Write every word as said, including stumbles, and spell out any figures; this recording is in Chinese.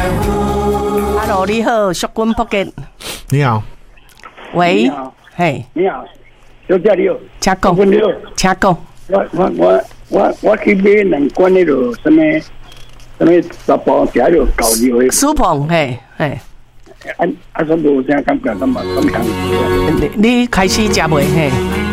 Hello， 你好，淑君福建。 你好。 喂。 你好。 嘿。 你好。小姐你好。 请讲。 你好。 请讲。 我我我我我去买两罐那个什么什么十包加了搞料的。 苏鹏，嘿嘿。 啊啊，说无啥感觉，咁嘛咁感觉。 你你开始食未嘿？